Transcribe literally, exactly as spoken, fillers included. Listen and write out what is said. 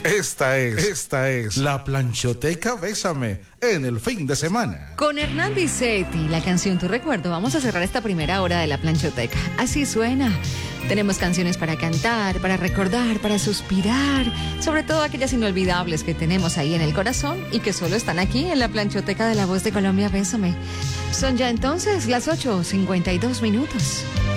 Esta es, esta es la Planchoteca Bésame en el fin de semana. Con Hernán Dicetti, la canción Tu Recuerdo, vamos a cerrar esta primera hora de la Planchoteca. Así suena. Tenemos canciones para cantar, para recordar, para suspirar, sobre todo aquellas inolvidables que tenemos ahí en el corazón y que solo están aquí en la Planchoteca de La Voz de Colombia. Bésame. Son ya entonces las ocho cincuenta y dos minutos.